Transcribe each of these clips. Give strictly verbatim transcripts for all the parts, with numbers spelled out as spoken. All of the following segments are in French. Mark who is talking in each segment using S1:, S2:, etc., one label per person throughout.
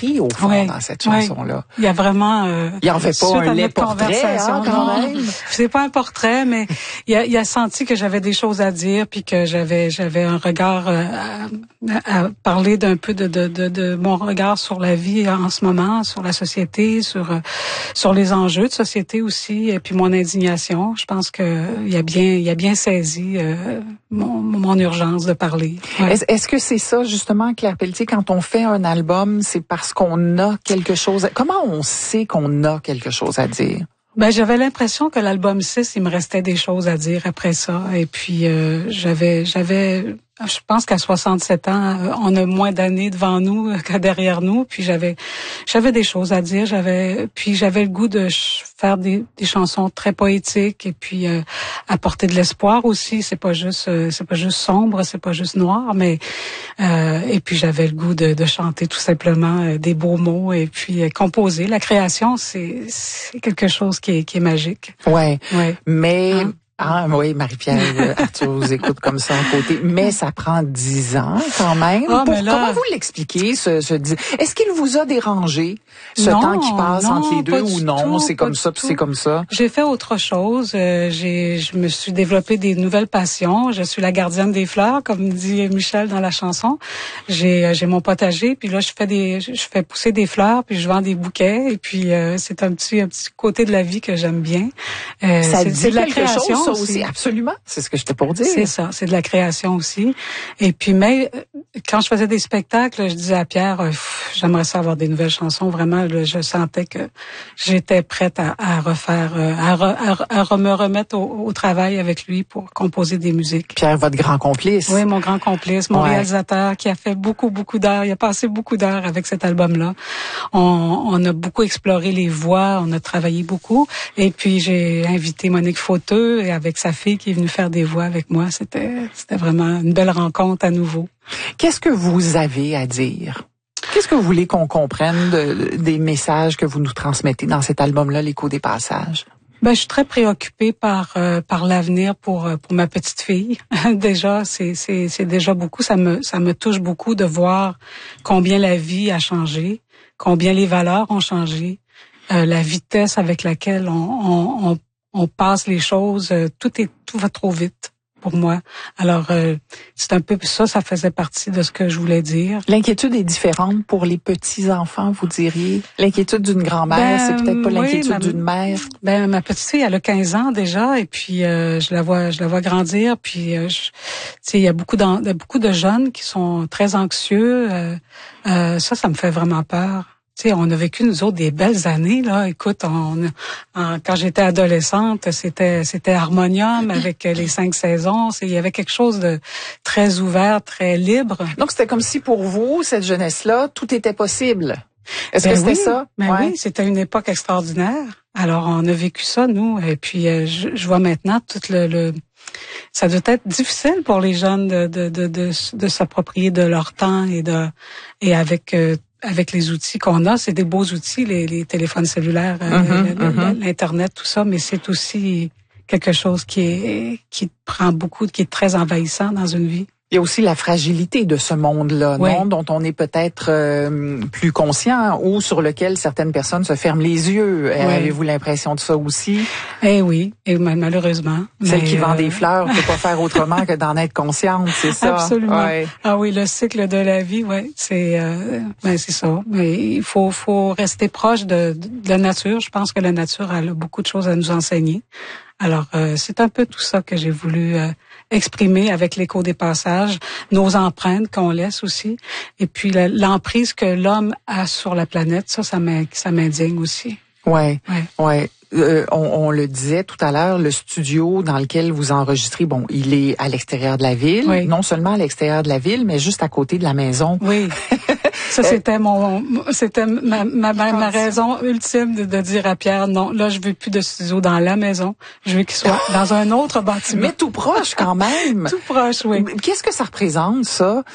S1: écrit au fond
S2: ouais,
S1: dans cette
S2: ouais.
S1: chanson-là.
S2: Il y a vraiment... Euh,
S1: il en fait pas un laid portrait, hein, quand
S2: non,
S1: même.
S2: C'est pas un portrait, mais il a, il a senti que j'avais des choses à dire, puis que j'avais j'avais un regard euh, à, à parler d'un peu de, de, de, de mon regard sur la vie en ce moment, sur la société, sur, sur les enjeux de société aussi, et puis mon indignation. Je pense que il a bien, il a bien saisi euh, mon, mon urgence de parler. Ouais.
S1: Est-ce, est-ce que c'est ça, justement, Claire Pelletier, quand on fait un album, c'est parce qu'on a quelque chose... À... Comment on sait qu'on a quelque chose à dire?
S2: Ben, j'avais l'impression que l'album six, il me restait des choses à dire après ça. Et puis, euh, j'avais, j'avais, je pense qu'à soixante-sept ans, on a moins d'années devant nous que derrière nous. Puis j'avais, j'avais des choses à dire. J'avais, puis j'avais le goût de faire des, des chansons très poétiques et puis euh, apporter de l'espoir aussi. C'est pas juste, euh, c'est pas juste sombre, c'est pas juste noir, mais euh, et puis j'avais le goût de, de chanter tout simplement euh, des beaux mots et puis euh, composer. La création, c'est, c'est quelque chose qui est, qui est magique.
S1: Ouais.
S2: Ouais.
S1: Mais
S2: hein?
S1: Ah oui, Marie-Pierre, Arthur vous écoute comme ça à côté. Mais ça prend dix ans quand même.
S2: Ah,
S1: Pour,
S2: mais là...
S1: Comment vous l'expliquez, ce, ce dix... Est-ce qu'il vous a dérangé, ce
S2: non,
S1: temps qui passe
S2: non,
S1: entre les deux, ou non,
S2: tout,
S1: c'est comme ça, puis c'est comme ça?
S2: J'ai fait autre chose. Euh, j'ai, je me suis développé des nouvelles passions. Je suis la gardienne des fleurs, comme dit Michel dans la chanson. J'ai, j'ai mon potager, puis là, je fais des, je fais pousser des fleurs, puis je vends des bouquets. Et puis, euh, c'est un petit, un petit côté de la vie que j'aime bien. Euh,
S1: ça
S2: c'est,
S1: dit
S2: c'est de la
S1: quelque
S2: création
S1: chose, ça
S2: aussi.
S1: aussi. Absolument. C'est ce que j'étais pour dire.
S2: C'est ça, c'est de la création aussi. Et puis, mais quand je faisais des spectacles, je disais à Pierre, euh, pff, j'aimerais ça avoir des nouvelles chansons. Vraiment, là, je sentais que j'étais prête à, à refaire, euh, à, re, à, à me remettre au, au travail avec lui pour composer des musiques.
S1: Pierre, votre grand complice.
S2: Oui, mon grand complice, mon
S1: ouais.
S2: réalisateur qui a fait beaucoup, beaucoup d'heures. Il a passé beaucoup d'heures avec cet album-là. On, on a beaucoup exploré les voix, on a travaillé beaucoup. Et puis, j'ai invité Monique Fauteux et avec sa fille qui est venue faire des voix avec moi. C'était, c'était vraiment une belle rencontre à nouveau.
S1: Qu'est-ce que vous avez à dire? Qu'est-ce que vous voulez qu'on comprenne de, des messages que vous nous transmettez dans cet album-là, L'écho des passages?
S2: Ben, je suis très préoccupée par euh, par l'avenir pour pour ma petite fille. Déjà, c'est c'est c'est déjà beaucoup. Ça me ça me touche beaucoup de voir combien la vie a changé, combien les valeurs ont changé, euh, la vitesse avec laquelle on on on, on passe les choses. Euh, tout est tout va trop vite pour moi. Alors, euh, c'est un peu ça, ça faisait partie de ce que je voulais dire.
S1: L'inquiétude est différente pour les petits-enfants, vous diriez? L'inquiétude d'une grand-mère, ben, c'est peut-être pas
S2: oui,
S1: l'inquiétude
S2: ma,
S1: d'une mère?
S2: Ben, ma petite fille, elle a quinze ans déjà, et puis euh, je la vois je la vois grandir, puis euh, tu sais, il y a beaucoup, il y a beaucoup de jeunes qui sont très anxieux. Euh, euh, ça, ça me fait vraiment peur. Tu sais, on a vécu, nous autres, des belles années, là. Écoute, on, on, quand j'étais adolescente, c'était c'était Harmonium avec les cinq saisons. Il y avait quelque chose de très ouvert, très libre.
S1: Donc, c'était comme si pour vous, cette jeunesse-là, tout était possible. Est-ce
S2: ben
S1: que c'était
S2: oui,
S1: ça?
S2: Ben
S1: ouais.
S2: oui, c'était une époque extraordinaire. Alors, on a vécu ça, nous. Et puis, euh, je, je vois maintenant tout le... le ça doit être difficile pour les jeunes de de de de, de s'approprier de leur temps et de et avec euh, avec les outils qu'on a. C'est des beaux outils, les, les téléphones cellulaires, mm-hmm, euh, mm-hmm. l'internet, tout ça, mais c'est aussi quelque chose qui est qui prend beaucoup, qui est très envahissant dans une vie.
S1: Il y a aussi la fragilité de ce monde-là,
S2: oui.
S1: non, dont on est peut-être euh, plus conscient, ou sur lequel certaines personnes se ferment les yeux. Oui. Avez-vous l'impression de ça aussi?
S2: Eh oui, et malheureusement.
S1: Celle
S2: mais
S1: qui vend
S2: euh...
S1: des fleurs ne peut pas faire autrement que d'en être consciente, c'est ça?
S2: Absolument.
S1: Ouais.
S2: Ah oui, le cycle de la vie, ouais, c'est euh, ben c'est ça. Mais il faut faut rester proche de, de la nature. Je pense que la nature a beaucoup de choses à nous enseigner. Alors, euh, c'est un peu tout ça que j'ai voulu euh, exprimer avec l'écho des passages, nos empreintes qu'on laisse aussi, et puis la, l'emprise que l'homme a sur la planète, ça, ça m'indigne aussi.
S1: Ouais,
S2: ouais.
S1: ouais. Euh, on, on le disait tout à l'heure, le studio dans lequel vous enregistrez, bon, il est à l'extérieur de la ville,
S2: oui.
S1: non seulement à l'extérieur de la ville, mais juste à côté de la maison.
S2: Oui. Ça, c'était mon, c'était ma, ma, ma, ma raison ultime de, de dire à Pierre, non, là, je veux plus de studio dans la maison. Je veux qu'il soit dans un autre bâtiment.
S1: Mais tout proche, quand même.
S2: Tout proche, oui.
S1: Qu'est-ce que ça représente, ça?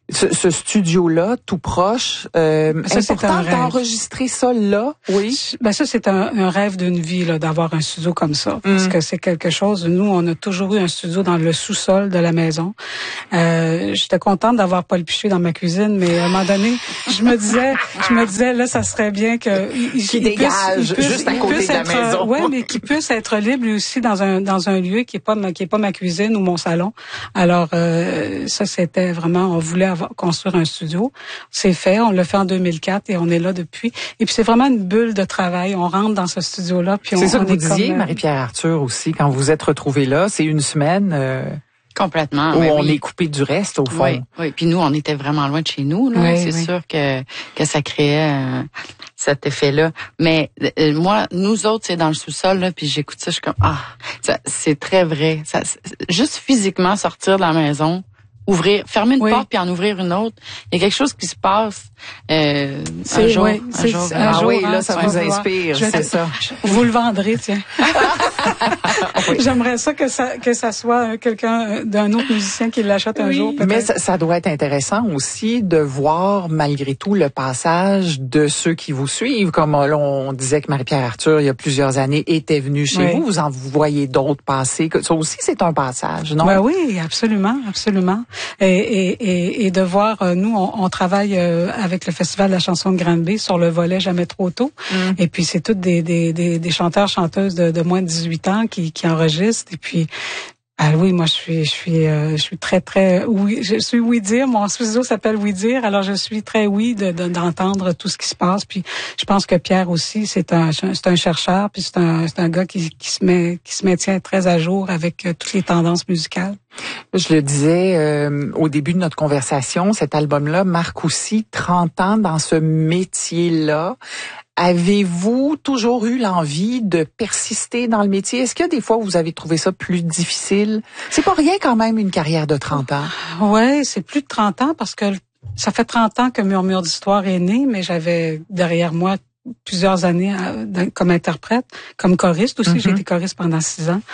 S1: Ce, ce studio-là, tout proche, euh, ça, c'est important d'enregistrer ça là, oui.
S2: Ben ça, c'est un, un rêve d'une vie là, d'avoir un studio comme ça, parce mm. que c'est quelque chose. Nous, on a toujours eu un studio dans le sous-sol de la maison. Euh, j'étais contente d'avoir Paul Piché dans ma cuisine, mais à un moment donné, je me disais, je me disais là, ça serait bien que il,
S1: qui dégage puisse, puisse, juste à côté de la
S2: être,
S1: maison.
S2: Ouais, mais qui puisse être libre lui aussi dans un dans un lieu qui est pas ma, qui est pas ma cuisine ou mon salon. Alors euh, ça, c'était vraiment, on voulait avoir, construire un studio. C'est fait, on l'a fait en deux mille quatre et on est là depuis. Et puis c'est vraiment une bulle de travail. On rentre dans ce studio-là, puis on.
S1: C'est ça
S2: on
S1: que vous disiez, comme... Marie-Pierre Arthur aussi, quand vous êtes retrouvés là, c'est une semaine. Euh...
S3: Complètement.
S1: Où
S3: oui,
S1: on
S3: oui.
S1: est coupé du reste, au fond.
S3: Oui, oui. Puis nous, on était vraiment loin de chez nous. Là.
S2: Oui,
S3: c'est
S2: oui.
S3: sûr que que ça créait euh, cet effet-là. Mais euh, moi, nous autres, c'est dans le sous-sol, là, puis j'écoute ça, je suis comme ah, ça, c'est très vrai. Ça, juste physiquement sortir de la maison, ouvrir, fermer une
S2: oui.
S3: porte puis en ouvrir une autre. Il y a quelque chose qui se passe euh,
S2: c'est,
S3: un jour.
S2: Oui,
S3: un
S2: c'est,
S3: jour.
S2: Un
S1: ah
S2: jour,
S1: oui,
S2: hein,
S1: là, ça vous inspire,
S2: je,
S1: c'est ça.
S2: Vous le vendrez, tiens. Oui. J'aimerais ça que ça que ça soit quelqu'un d'un autre musicien qui l'achète un
S1: oui,
S2: jour. Peut-être.
S1: Mais ça, ça doit être intéressant aussi de voir malgré tout le passage de ceux qui vous suivent. Comme là, on disait que Marie-Pierre Arthur, il y a plusieurs années, était venue chez oui. vous. Vous en voyez d'autres passer. Ça aussi, c'est un passage, non?
S2: Ben oui, absolument, absolument. Et, et, et, et de voir, nous, on, on travaille avec le Festival de la chanson de Granby sur le volet Jamais trop tôt. Mm. Et puis, c'est toutes des, des, des, des chanteurs, chanteuses de, de moins de dix-huit ans qui, qui enregistrent. Et puis, ah oui, moi je suis je suis euh, je suis très très oui, je suis oui dire, mon studio s'appelle oui dire, alors je suis très oui de, de d'entendre tout ce qui se passe. Puis je pense que Pierre aussi, c'est un c'est un chercheur, puis c'est un c'est un gars qui qui se met qui se maintient très à jour avec euh, toutes les tendances musicales.
S1: Je le disais euh, au début de notre conversation, cet album-là marque aussi trente ans dans ce métier-là. Avez-vous toujours eu l'envie de persister dans le métier? Est-ce que des fois, vous avez trouvé ça plus difficile? C'est pas rien quand même, une carrière de trente ans.
S2: Ouais, c'est plus de trente ans parce que ça fait trente ans que Murmure d'Histoire est né, mais j'avais derrière moi plusieurs années comme interprète, comme choriste aussi. Mm-hmm. J'ai été choriste pendant six ans.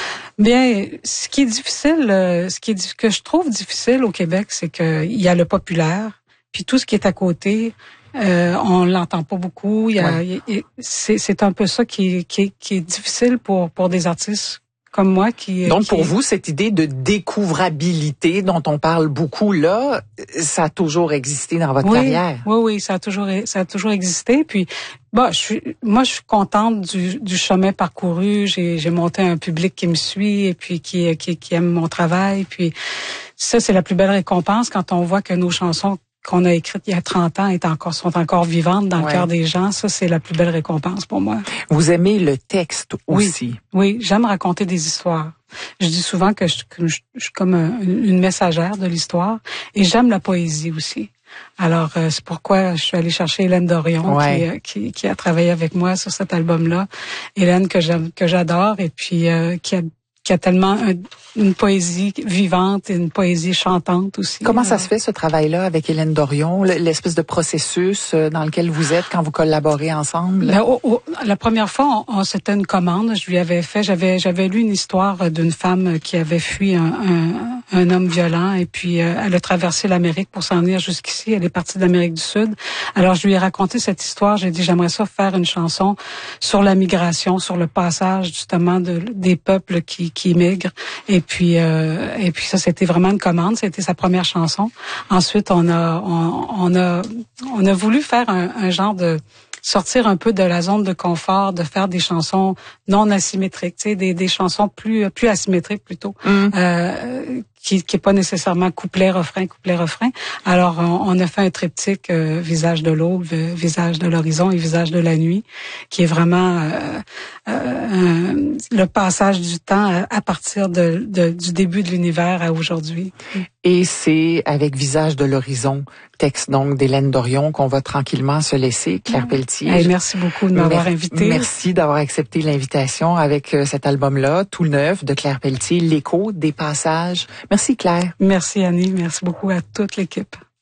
S2: Bien, ce qui est difficile, ce qui est, que je trouve difficile au Québec, c'est qu'il y a le populaire, puis tout ce qui est à côté, Euh, on l'entend pas beaucoup. Il y a, ouais. il, c'est, c'est un peu ça qui, qui, qui est difficile pour pour des artistes comme moi qui.
S1: Donc
S2: qui
S1: pour vous, cette idée de découvrabilité dont on parle beaucoup là, ça a toujours existé dans votre
S2: oui,
S1: carrière.
S2: Oui, oui, ça a toujours ça a toujours existé. Puis bah, je suis, moi, je suis contente du, du chemin parcouru. J'ai, j'ai monté un public qui me suit et puis qui, qui, qui aime mon travail. Puis ça, c'est la plus belle récompense quand on voit que nos chansons qu'on a écrites il y a trente ans est encore, sont encore vivantes dans ouais. le cœur des gens. Ça, c'est la plus belle récompense pour moi.
S1: Vous aimez le texte aussi?
S2: Oui, oui, j'aime raconter des histoires. Je dis souvent que je, que je, je suis comme un, une messagère de l'histoire et j'aime la poésie aussi. Alors, euh, c'est pourquoi je suis allée chercher Hélène Dorion ouais. qui, qui, qui a travaillé avec moi sur cet album-là. Hélène que j'aime, que j'adore et puis euh, qui a qui a tellement un, une poésie vivante et une poésie chantante aussi.
S1: Comment
S2: alors.
S1: ça se fait, ce travail-là, avec Hélène Dorion, l'espèce de processus dans lequel vous êtes quand vous collaborez ensemble?
S2: Ben, oh, oh, la première fois, on, on, c'était une commande. Je lui avais fait, j'avais j'avais lu une histoire d'une femme qui avait fui un, un, un homme violent et puis euh, elle a traversé l'Amérique pour s'en venir jusqu'ici. Elle est partie d'Amérique du Sud. Alors, je lui ai raconté cette histoire. J'ai dit, j'aimerais ça faire une chanson sur la migration, sur le passage, justement, de, des peuples qui qui migrent. Et puis, euh, et puis ça, c'était vraiment une commande. C'était sa première chanson. Ensuite, on a, on, on a, on a voulu faire un, un genre de sortir un peu de la zone de confort, de faire des chansons non asymétriques, tu sais, des, des chansons plus, plus asymétriques plutôt, mm. euh, qui, qui est pas nécessairement couplet refrain, couplet refrain. Alors, on, on a fait un triptyque euh, visage de l'aube, euh, visage de l'horizon et visage de la nuit, qui est vraiment euh, euh, le passage du temps à, à partir de, de du début de l'univers à aujourd'hui.
S1: Et c'est avec Visage de l'horizon, texte donc d'Hélène Dorion, qu'on va tranquillement se laisser. Claire Pelletier.
S2: Hey, merci beaucoup de m'avoir
S1: mer-
S2: invité.
S1: Merci d'avoir accepté l'invitation avec euh, cet album-là, tout neuf, de Claire Pelletier, L'écho des passages. Merci Claire.
S2: Merci Annie, merci beaucoup à toute l'équipe.